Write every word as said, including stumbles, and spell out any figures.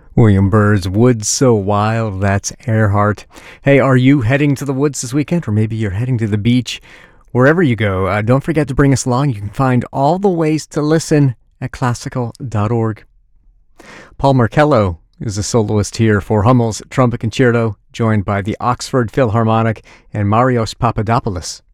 William Byrd's Woods So Wild, that's Earhart. Hey, are you heading to the woods this weekend? Or maybe you're heading to the beach? Wherever you go, uh, don't forget to bring us along. You can find all the ways to listen at classical dot org. Paul Markello is a soloist here for Hummel's Trumpet Concerto, joined by the Oxford Philharmonic and Marios Papadopoulos